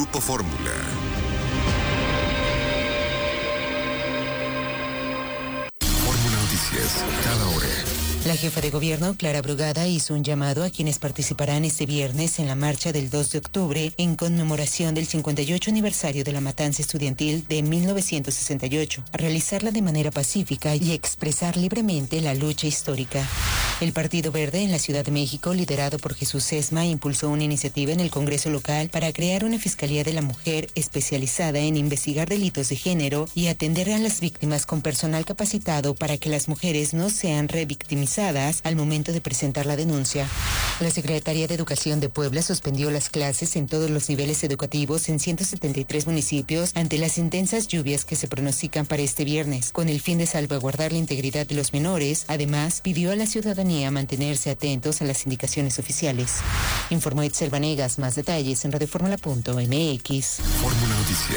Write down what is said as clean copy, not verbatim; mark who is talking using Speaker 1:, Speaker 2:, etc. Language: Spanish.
Speaker 1: Grupo Fórmula. Fórmula Noticias, cada hora.
Speaker 2: La jefa de gobierno, Clara Brugada, hizo un llamado a quienes participarán este viernes en la marcha del 2 de octubre en conmemoración del 58 aniversario de la matanza estudiantil de 1968, a realizarla de manera pacífica y expresar libremente la lucha histórica. El Partido Verde en la Ciudad de México, liderado por Jesús Sesma, impulsó una iniciativa en el Congreso local para crear una Fiscalía de la Mujer especializada en investigar delitos de género y atender a las víctimas con personal capacitado para que las mujeres no sean revictimizadas al momento de presentar la denuncia. La Secretaría de Educación de Puebla suspendió las clases en todos los niveles educativos en 173 municipios ante las intensas lluvias que se pronostican para este viernes, con el fin de salvaguardar la integridad de los menores. Además, pidió a la ciudadanía mantenerse atentos a las indicaciones oficiales. Informó Itzel Vanegas. Más detalles en radioformula.mx.
Speaker 1: Fórmula Noticias.